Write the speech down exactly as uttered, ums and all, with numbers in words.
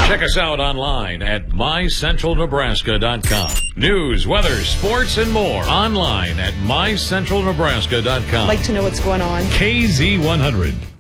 Check us out online at my central nebraska dot com. News, weather, sports, and more online at my central nebraska dot com. Like to know what's going on. K Z one hundred.